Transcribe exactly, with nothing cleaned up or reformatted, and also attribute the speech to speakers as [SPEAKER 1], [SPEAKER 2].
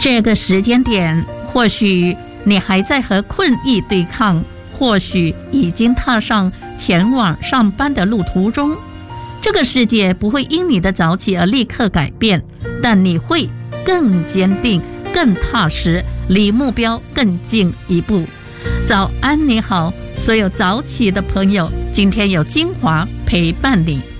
[SPEAKER 1] 这个时间点，或许你还在和困意对抗，或许已经踏上前往上班的路途中。这个世界不会因你的早起而立刻改变，但你会更坚定、更踏实，离目标更近一步。早安，你好，所有早起的朋友，今天有精华陪伴你。